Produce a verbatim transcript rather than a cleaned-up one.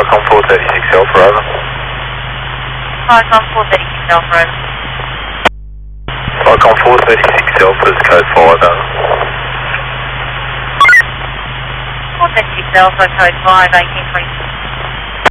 Falcon four thirty-six Alpha, over. Falcon four thirty-six Alpha, over. Falcon four thirty-six Alpha's code five, over. four thirty-six Alpha, code five, eighteen twenty-six.